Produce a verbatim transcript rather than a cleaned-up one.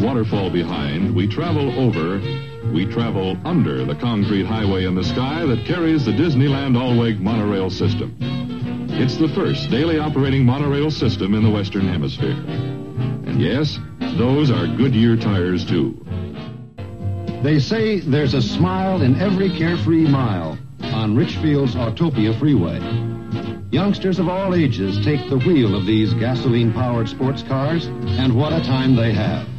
waterfall behind, we travel over, we travel under the concrete highway in the sky that carries the Disneyland Allweg monorail system. It's the first daily operating monorail system in the Western Hemisphere. And yes, those are Goodyear tires, too. They say there's a smile in every carefree mile on Richfield's Autopia Freeway. Youngsters of all ages take the wheel of these gasoline-powered sports cars, and what a time they have.